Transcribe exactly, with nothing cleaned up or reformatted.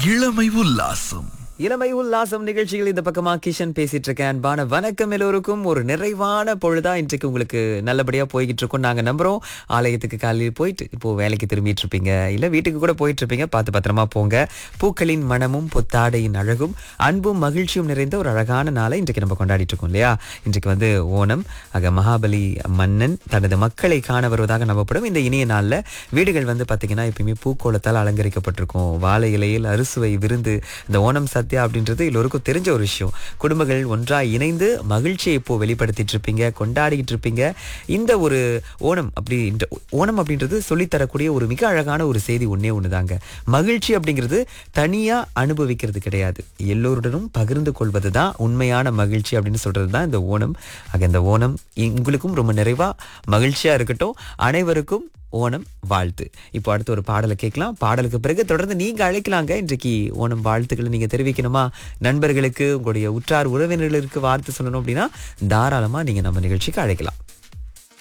இளமை உல்லாசம். இளமை உல்லாசம் நிகழ்ச்சிகள் இந்த பக்கமா கிஷன் பேசிட்டு இருக்கேன். அன்பான வணக்கம் எல்லோருக்கும். ஒரு நிறைவான பொழுதா இன்றைக்கு உங்களுக்கு நல்லபடியா போய்கிட்டு இருக்கோம் நாங்க நம்புறோம். ஆலயத்துக்கு காலையில் போயிட்டு இப்போ வேலைக்கு திரும்பிட்டு இருப்பீங்க, இல்ல வீட்டுக்கு கூட போயிட்டு இருப்பீங்க. பார்த்து பத்திரமா போங்க. பூக்களின் மனமும் புத்தாடையின் அழகும் அன்பும் மகிழ்ச்சியும் நிறைந்த ஒரு அழகான நாளை இன்றைக்கு நம்ம கொண்டாடிட்டு இருக்கோம் இல்லையா? இன்றைக்கு வந்து ஓணம். ஆக மகாபலி மன்னன் தனது மக்களை காண வருவதாக நம்பப்படும் இந்த இனிய நாள்ல வீடுகள் வந்து பாத்தீங்கன்னா எப்பயுமே பூக்கோளத்தால் அலங்கரிக்கப்பட்டிருக்கும். வாழை இலையில் அறுசுவை விருந்து. இந்த ஓணம் சத்யா அப்படின்றது எல்லோருக்கும் தெரிஞ்ச ஒரு விஷயம். குடும்பங்கள் ஒன்றாய் இணைந்து மகிழ்ச்சியை இப்போ வெளிப்படுத்திட்டு இருப்பீங்க, கொண்டாடிட்டு இருப்பீங்க. இந்த ஒரு ஓணம் அப்படி ஓணம் அப்படின்றது சொல்லித்தரக்கூடிய ஒரு மிக அழகான ஒரு செய்தி ஒன்னே ஒண்ணுதாங்க. மகிழ்ச்சி அப்படிங்கிறது தனியா அனுபவிக்கிறது கிடையாது, எல்லோருடனும் பகிர்ந்து கொள்வது தான் உண்மையான மகிழ்ச்சி அப்படின்னு சொல்றது தான் இந்த ஓணம். ஆக இந்த ஓணம் உங்களுக்கும் ரொம்ப நிறைவா மகிழ்ச்சியா இருக்கட்டும். அனைவருக்கும் ஓணம் வாழ்த்து. இப்போ அடுத்து ஒரு பாடலை கேட்கலாம். பாடலுக்கு பிறகு தொடர்ந்து நீங்க அழைக்கலாங்க. இன்றைக்கு ஓணம் வாழ்த்துக்களை நீங்க தெரிவிக்கணுமா, நண்பர்களுக்கு உங்களுடைய உற்றார் உறவினர்களுக்கு வாழ்த்து சொல்லணும் அப்படின்னா தாராளமா நீங்க நம்ம நிகழ்ச்சிக்கு அழைக்கலாம்.